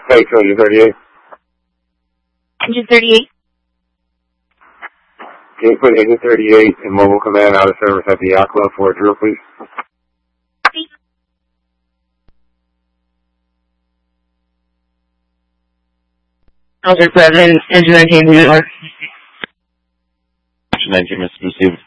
Hey, Engine 38. Engine 38. Can you put Engine 38 in mobile command out of service at the yacht club for a drill, please? Okay, President. Engine 19, we are. Engine 19, Mr. Received.